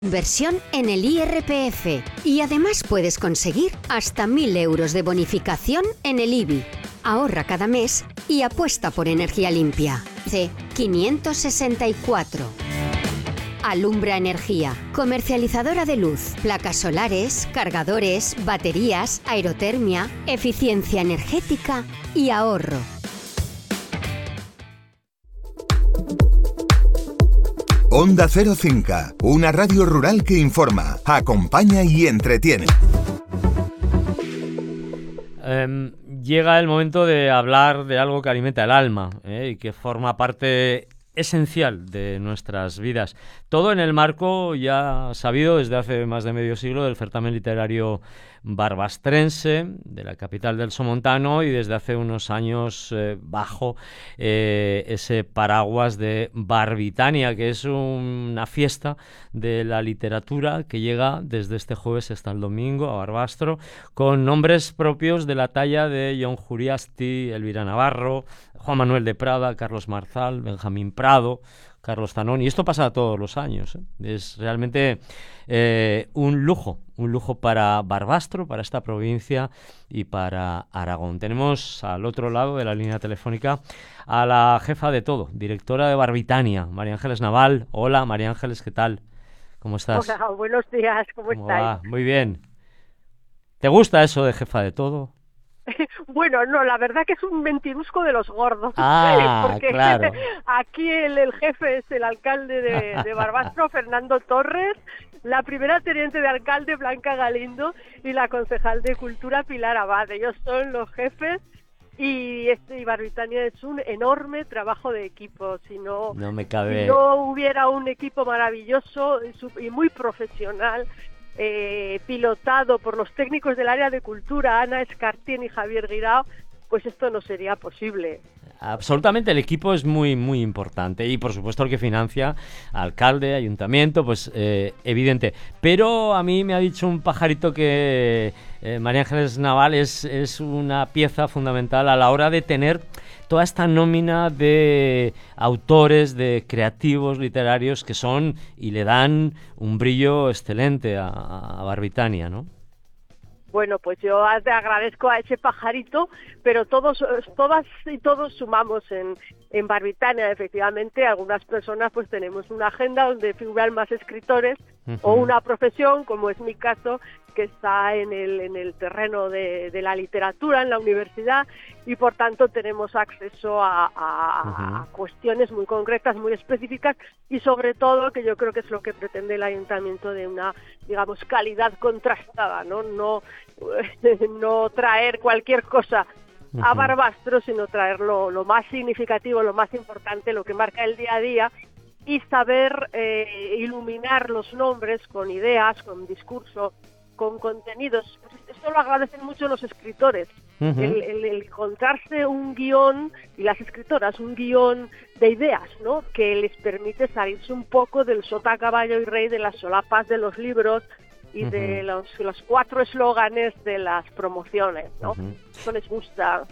Inversión en el IRPF y además puedes conseguir hasta 1.000 euros de bonificación en el IBI. Ahorra cada mes y apuesta por energía limpia. C564. Alumbra Energía, comercializadora de luz, placas solares, cargadores, baterías, aerotermia, eficiencia energética y ahorro. Onda Cero Cinca, una radio rural que informa, acompaña y entretiene. Llega el momento de hablar de algo que alimenta el alma y que forma parte esencial de nuestras vidas. Todo en el marco ya sabido desde hace más de medio siglo del certamen literario barbastrense de la capital del Somontano y desde hace unos años bajo ese paraguas de Barbitania, que es una fiesta de la literatura que llega desde este jueves hasta el domingo a Barbastro, con nombres propios de la talla de Jon Juriasti, Elvira Navarro, Juan Manuel de Prada, Carlos Marzal, Benjamín Prado, Carlos Zanón, y esto pasa todos los años. Es realmente un lujo para Barbastro, para esta provincia y para Aragón. Tenemos al otro lado de la línea telefónica a la jefa de todo, directora de Barbitania, María Ángeles Naval. Hola, María Ángeles, ¿qué tal? ¿Cómo estás? Hola, buenos días, ¿cómo estáis? Va? Muy bien. ¿Te gusta eso de jefa de todo? Bueno, no, la verdad que es un mentirusco de los gordos. Porque claro. Aquí el jefe es el alcalde de Barbastro, Fernando Torres, la primera teniente de alcalde, Blanca Galindo, y la concejal de Cultura, Pilar Abad. Ellos son los jefes y Barbitania es un enorme trabajo de equipo. Si no hubiera un equipo maravilloso y muy profesional, pilotado por los técnicos del área de cultura, Ana Escartín y Javier Guirao, pues esto no sería posible. Absolutamente, el equipo es muy muy importante y por supuesto el que financia, alcalde, ayuntamiento, pues evidente. Pero a mí me ha dicho un pajarito que María Ángeles Naval es una pieza fundamental a la hora de tener toda esta nómina de autores, de creativos literarios que son y le dan un brillo excelente a Barbitania, ¿no? Bueno, pues yo te agradezco a ese pajarito, pero todas y todos sumamos en Barbitania. Efectivamente, algunas personas pues tenemos una agenda donde figuran más escritores o una profesión, como es mi caso, que está en el terreno de la literatura en la universidad y por tanto tenemos acceso a cuestiones muy concretas, muy específicas y sobre todo, que yo creo que es lo que pretende el ayuntamiento, de una, digamos, calidad contrastada, no traer cualquier cosa a Barbastro, sino traer lo más significativo, lo más importante, lo que marca el día a día y saber iluminar los nombres con ideas, con discurso, con contenidos. Esto lo agradecen mucho los escritores, el encontrarse un guión, y las escritoras, un guión de ideas, ¿no?, que les permite salirse un poco del sota, caballo y rey, de las solapas de los libros y de los 4 eslóganes de las promociones, ¿no? Eso les gusta.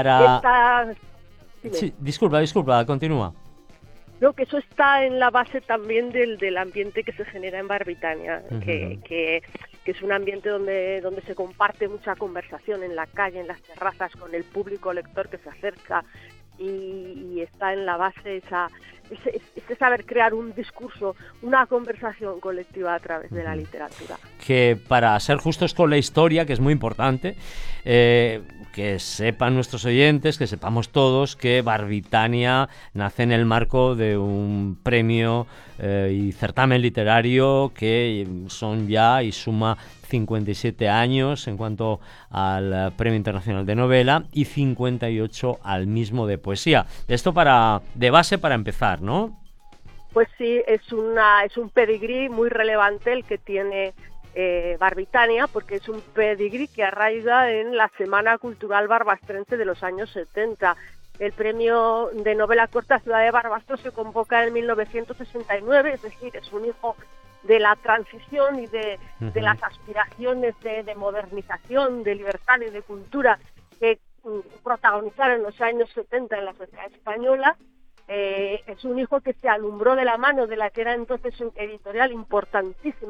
Sí, disculpa, continúa. No, que eso está en la base también del ambiente que se genera en Barbitania, que es un ambiente donde se comparte mucha conversación en la calle, en las terrazas, con el público lector que se acerca, y está en la base ese saber crear un discurso, una conversación colectiva a través de la literatura. Que para ser justos con la historia, que es muy importante, que sepan nuestros oyentes, que sepamos todos que Barbitania nace en el marco de un premio y certamen literario que son ya y suma 57 años en cuanto al Premio Internacional de Novela y 58 al mismo de poesía. Esto de base para empezar, ¿no? Pues sí, es un pedigrí muy relevante el que tiene Barbitania, porque es un pedigrí que arraiga en la Semana Cultural Barbastrense de los años 70. El premio de novela corta Ciudad de Barbastro se convoca en 1969, es decir, es un hijo de la transición y de las aspiraciones de modernización, de libertad y de cultura que protagonizaron en los años 70 en la sociedad española. Es un hijo que se alumbró de la mano de la que era entonces una editorial importantísima